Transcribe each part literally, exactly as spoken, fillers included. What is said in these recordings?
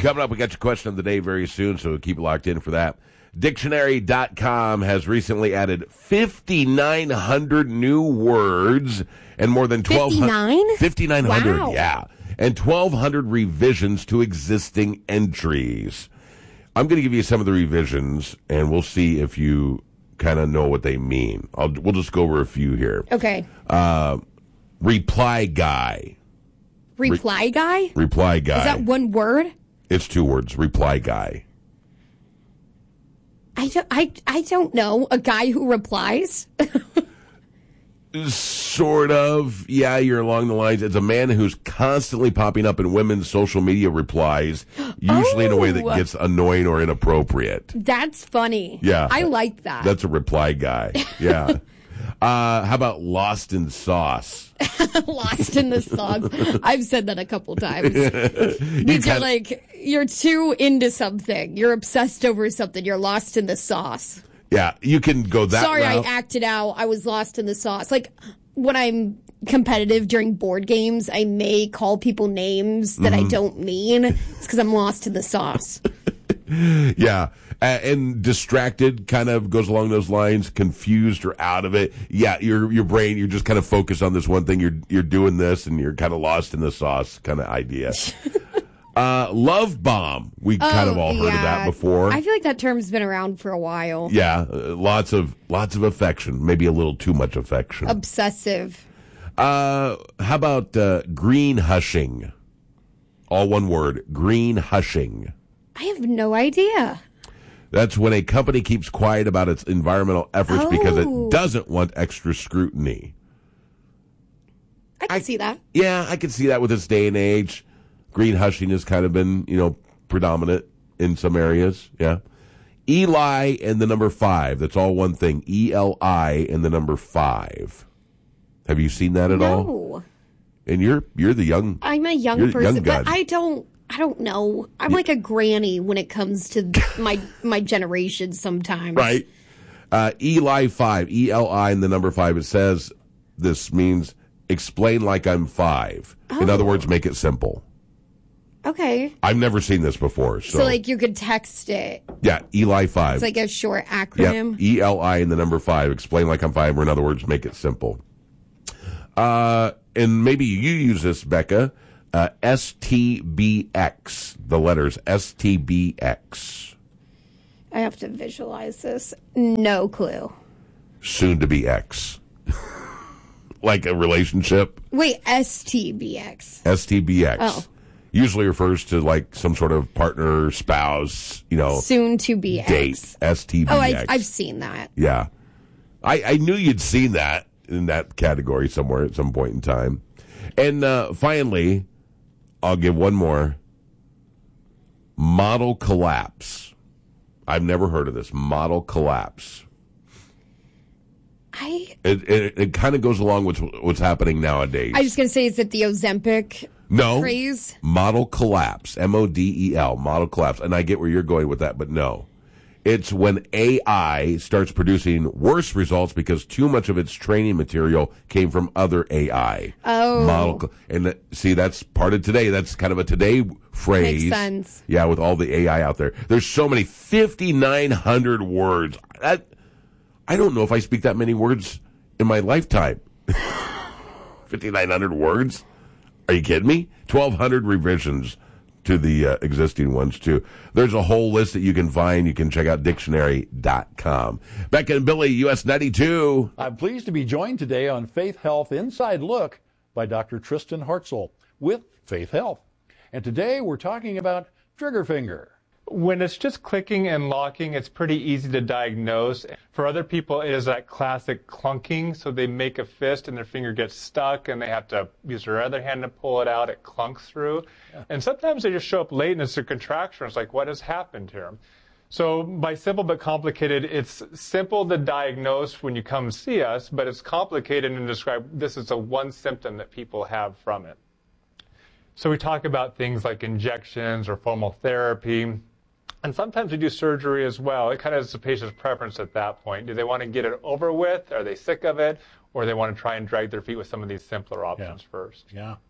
coming up, we got your question of the day very soon, so keep it locked in for that. Dictionary dot com has recently added fifty-nine hundred new words and more than twelve hundred. fifty-nine hundred, Wow. yeah. And twelve hundred revisions to existing entries. I'm going to give you some of the revisions, and we'll see if you kind of know what they mean. I'll, we'll just go over a few here. Okay. Uh, reply guy. Reply Re- guy? Reply guy. Is that one word? It's two words. Reply guy. I don't, I, I don't know. A guy who replies? Sort of. Yeah, you're along the lines. It's a man who's constantly popping up in women's social media replies, usually oh. in a way that gets annoying or inappropriate. That's funny. Yeah. I like that. That's a reply guy. Yeah. uh, how about lost in sauce? Lost in the sauce. I've said that a couple times. you Because kinda, you're like, you're too into something. You're obsessed over something. You're lost in the sauce. Yeah, you can go that Sorry, route. I acted out. I was lost in the sauce. Like, when I'm competitive during board games, I may call people names that mm-hmm. I don't mean. It's because I'm lost in the sauce. Yeah. Uh, and distracted kind of goes along those lines, confused or out of it. Yeah, your your brain, you're just kind of focused on this one thing. You're you're doing this, and you're kind of lost in the sauce kind of idea. uh, love bomb. We Oh, kind of all heard yeah. of that before. I feel like that term's been around for a while. Yeah, uh, lots of lots of affection, maybe a little too much affection. Obsessive. Uh, how about uh, green hushing? All one word, green hushing. I have no idea. That's when a company keeps quiet about its environmental efforts Oh. because it doesn't want extra scrutiny. I can I- see that. Yeah, I can see that with this day and age. Green hushing has kind of been, you know, predominant in some areas. Yeah. Eli and the number five. That's all one thing. E L I and the number five. Have you seen that at all? No. And you're you're the young. I'm a young You're a person, young but gun. I don't. I don't know. I'm like a granny when it comes to my my generation. Sometimes, Right. Uh, Eli five. E L I and the number five. It says this means explain like I'm five. In Oh. other words, make it simple. Okay. I've never seen this before. So, So, like, you could text it. yeah, Eli five. It's like a short Yep. acronym. E L I and the number five. Explain like I'm five, or in other words, make it simple. Uh, and maybe you use this, Becca. Uh, S T B X. The letters S T B X. I have to visualize this. No clue. Soon to be X. Like a relationship. Wait, S T B X. S T B X. Oh. Usually refers to like some sort of partner, spouse, you know, Soon to be date. X. S T B X. Oh, I, I've seen that. Yeah. I, I knew you'd seen that in that category somewhere at some point in time. And uh, finally, I'll give one more. Model collapse. I've never heard of this. Model collapse. I It it, it kind of goes along with what's happening nowadays. I was going to say, is it the Ozempic no. phrase? Model collapse. M O D E L. Model collapse. And I get where you're going with that, but no. It's when A I starts producing worse results because too much of its training material came from other A I. Oh. Model, and that, see, that's part of today. That's kind of a today phrase. Makes sense. Yeah, with all the A I out there. There's so many, fifty-nine hundred words. That, I don't know if I speak that many words in my lifetime. fifty-nine hundred words? Are you kidding me? twelve hundred revisions to the uh, existing ones, too. There's a whole list that you can find. You can check out dictionary dot com. Becca and Billy, U S ninety-two. I'm pleased to be joined today on Faith Health Inside Look by Doctor Tristan Hartzell with Faith Health. And today we're talking about trigger finger. When it's just clicking and locking, it's pretty easy to diagnose. For other people, it is that classic clunking. So they make a fist and their finger gets stuck and they have to use their other hand to pull it out. It clunks through. Yeah. And sometimes they just show up late and it's a contraction. It's like, what has happened here? So by simple but complicated, it's simple to diagnose when you come see us, but it's complicated and describe this is a one symptom that people have from it. So we talk about things like injections or fomal therapy. And sometimes we do surgery as well. It kind of is the patient's preference at that point. Do they want to get it over with? Are they sick of it? Or they want to try and drag their feet with some of these simpler options yeah. first? Yeah.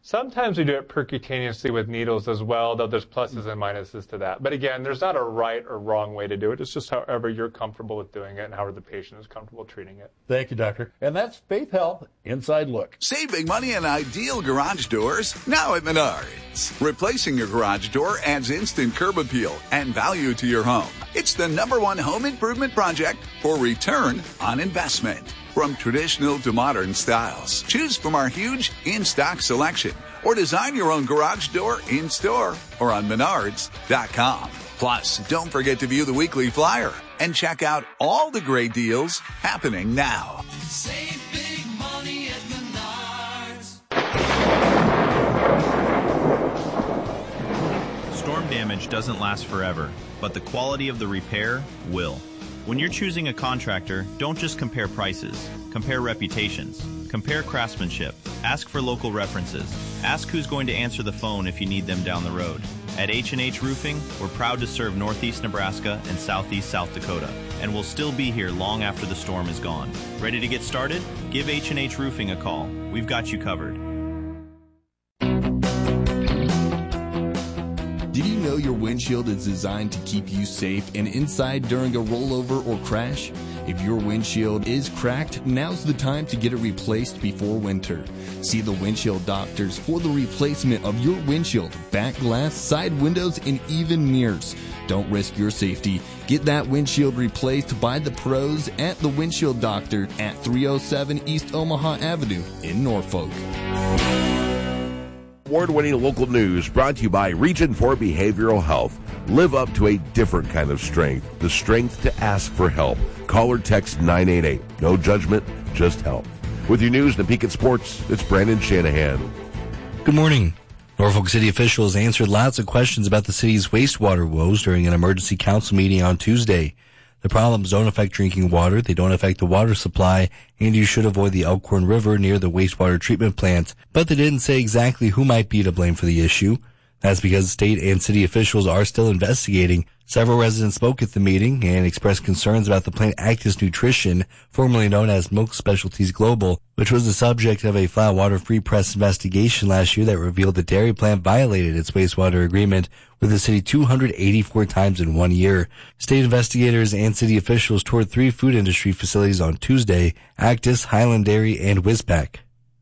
Sometimes we do it percutaneously with needles as well, though there's pluses and minuses to that. But again, there's not a right or wrong way to do it. It's just however you're comfortable with doing it and however the patient is comfortable treating it. Thank you, Doctor. And that's Faith Health Inside Look. Save big money on ideal garage doors now at Menards. Replacing your garage door adds instant curb appeal and value to your home. It's the number one home improvement project for return on investment. From traditional to modern styles, choose from our huge in-stock selection or design your own garage door in-store or on menards dot com. Plus, don't forget to view the weekly flyer and check out all the great deals happening now. Save big money at Menards. Storm damage doesn't last forever, but the quality of the repair will. When you're choosing a contractor, don't just compare prices. Compare reputations. Compare craftsmanship. Ask for local references. Ask who's going to answer the phone if you need them down the road. At H and H Roofing, we're proud to serve Northeast Nebraska and Southeast South Dakota, and we'll still be here long after the storm is gone. Ready to get started? Give H and H Roofing a call. We've got you covered. Did you know your windshield is designed to keep you safe and inside during a rollover or crash? If your windshield is cracked, now's the time to get it replaced before winter. See the windshield doctors for the replacement of your windshield, back glass, side windows, and even mirrors. Don't risk your safety. Get that windshield replaced by the pros at the Windshield Doctor at three oh seven East Omaha Avenue in Norfolk. Award-winning local news brought to you by Region four Behavioral Health. Live up to a different kind of strength, the strength to ask for help. Call or text nine eight eight. No judgment, just help. With your news and Peak at Sports, it's Brandon Shanahan. Good morning. Norfolk City officials answered lots of questions about the city's wastewater woes during an emergency council meeting on Tuesday. The problems don't affect drinking water, they don't affect the water supply, and you should avoid the Elkhorn River near the wastewater treatment plant. But they didn't say exactly who might be to blame for the issue. That's because state and city officials are still investigating. Several residents spoke at the meeting and expressed concerns about the plant Actus Nutrition, formerly known as Milk Specialties Global, which was the subject of a flat water free press investigation last year that revealed the dairy plant violated its wastewater agreement with the city two hundred eighty-four times in one year. State investigators and city officials toured three food industry facilities on Tuesday: Actus, Highland Dairy, and Wisbeck.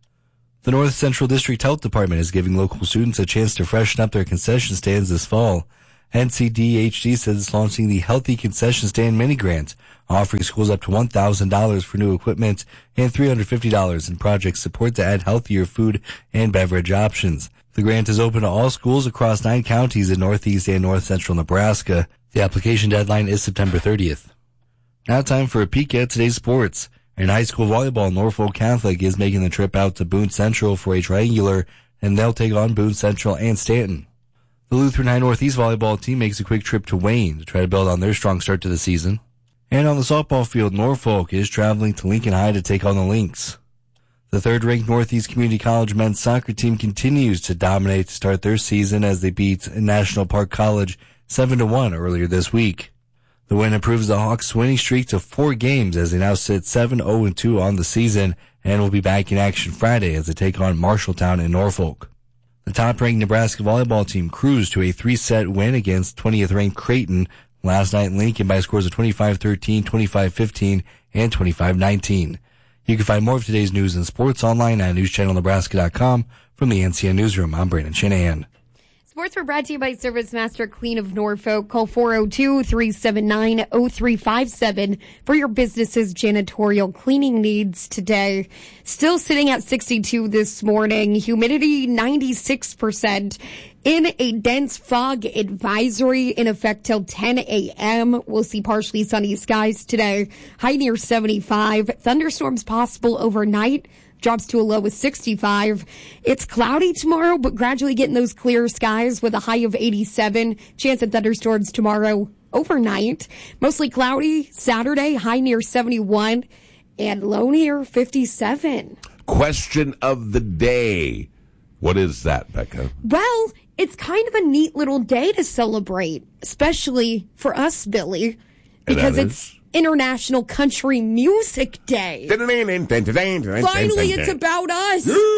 The North Central District Health Department is giving local students a chance to freshen up their concession stands this fall. N C D H D says it's launching the Healthy Concession Stand Mini Grant, offering schools up to one thousand dollars for new equipment and three hundred fifty dollars in project support to add healthier food and beverage options. The grant is open to all schools across nine counties in northeast and north central Nebraska. The application deadline is September thirtieth. Now time for a peek at today's sports. In high school volleyball, Norfolk Catholic is making the trip out to Boone Central for a triangular, and they'll take on Boone Central and Stanton. The Lutheran High Northeast volleyball team makes a quick trip to Wayne to try to build on their strong start to the season. And on the softball field, Norfolk is traveling to Lincoln High to take on the Lynx. The third-ranked Northeast Community College men's soccer team continues to dominate to start their season as they beat National Park College seven to one earlier this week. The win improves the Hawks' winning streak to four games as they now sit seven oh two on the season and will be back in action Friday as they take on Marshalltown in Norfolk. The top-ranked Nebraska volleyball team cruised to a three-set win against twentieth-ranked Creighton last night in Lincoln by scores of twenty-five thirteen, twenty-five fifteen, and twenty-five nineteen. You can find more of today's news and sports online at news channel nebraska dot com. From the N C N Newsroom, I'm Brandon Shanahan. Sports were brought to you by Service Master Clean of Norfolk. Call four oh two, three seven nine, oh three five seven for your business's janitorial cleaning needs today. Still sitting at sixty-two this morning. Humidity ninety-six percent. In a dense fog advisory in effect till ten a.m. We'll see partially sunny skies today. High near seventy-five. Thunderstorms possible overnight. Drops to a low of sixty-five. It's cloudy tomorrow, but gradually getting those clear skies with a high of eighty-seven. Chance of thunderstorms tomorrow overnight. Mostly cloudy Saturday, high near seventy-one, and low near fifty-seven. Question of the day. What is that, Becca? Well, it's kind of a neat little day to celebrate, especially for us, Billy, because it's International Country Music Day. Finally, it's about us. We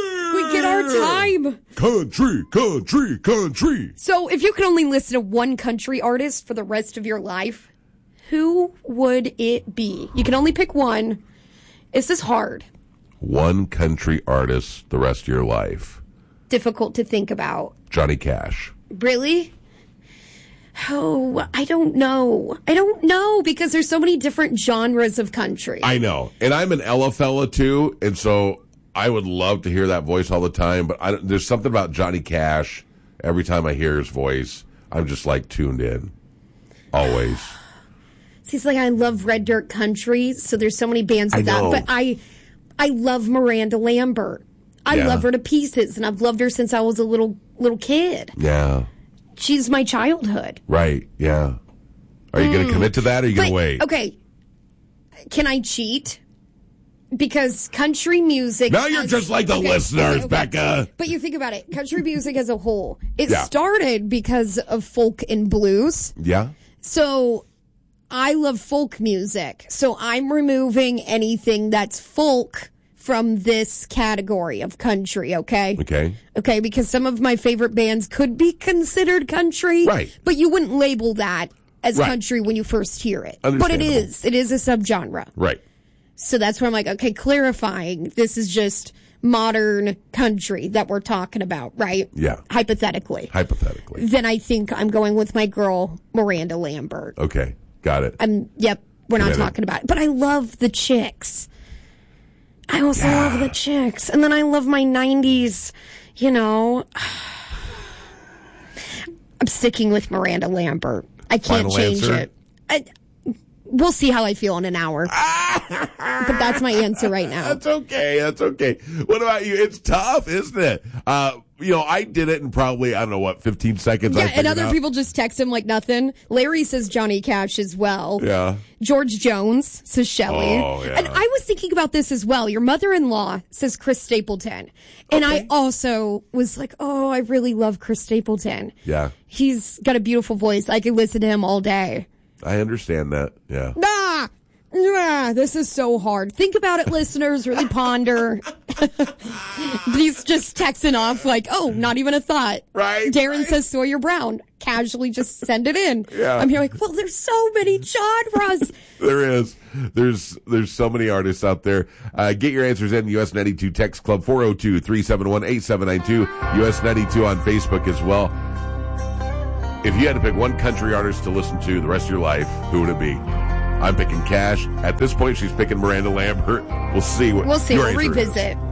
it our time. Country, country, country. So, if you could only listen to one country artist for the rest of your life, who would it be? You can only pick one. Is this hard? One country artist the rest of your life. Difficult to think about. Johnny Cash. Really? Oh, I don't know. I don't know because there's so many different genres of country. I know. And I'm an Ella fella, too, and so I would love to hear that voice all the time, but I, there's something about Johnny Cash. Every time I hear his voice, I'm just, like, tuned in. Always. Seems like I love Red Dirt Country, so there's so many bands with I know. that. But I, I love Miranda Lambert. I Yeah. love her to pieces, and I've loved her since I was a little little kid. Yeah. She's my childhood. Right, yeah. Are you going to commit to that, or are you going to But, wait? Okay. Can I cheat? Because country music... Now you're as- just like the okay, listeners, okay, okay. Becca. But you think about it. Country music as a whole. It Yeah. started because of folk and blues. Yeah? So I love folk music. So I'm removing anything that's folk from this category of country, okay? Okay. Okay, because some of my favorite bands could be considered country. Right. But you wouldn't label that as Right. country when you first hear it. But it Understandable. is. It is a subgenre. Right. So that's where I'm like, okay, clarifying. This is just modern country that we're talking about, right? Yeah. Hypothetically. Hypothetically. Then I think I'm going with my girl, Miranda Lambert. Okay. Got it. I'm, yep, we're not Committed. talking about it. But I love the Chicks. I also Yeah. love the Chicks. And then I love my nineties, you know. I'm sticking with Miranda Lambert. I can't Final change answer? it. I, we'll see how I feel in an hour. But that's my answer right now. That's okay. That's okay. What about you? It's tough, isn't it? Uh, you know, I did it in probably, I don't know what, fifteen seconds. I Yeah, and figured other out. people just text him like nothing. Larry says Johnny Cash as well. Yeah. George Jones says Shelley. Oh, yeah. And I was thinking about this as well. Your mother-in-law says Chris Stapleton. And I also was like, oh, I really love Chris Stapleton. Yeah. He's got a beautiful voice. I could listen to him all day. I understand that. Yeah. Ah, ah, this is so hard. Think about it, listeners. Really ponder. He's just texting off like, oh, not even a thought. Right, Darren right. says Sawyer Brown. Casually just send it in. Yeah. I'm here like, well, there's so many genres. There is. There's there's so many artists out there. Uh, get your answers in U S ninety-two Text Club four oh two, three seven one, eight seven nine two. U S ninety-two on Facebook as well. If you had to pick one country artist to listen to the rest of your life, who would it be? I'm picking Cash. At this point, she's picking Miranda Lambert. We'll see what We'll see. your We'll answer is. revisit.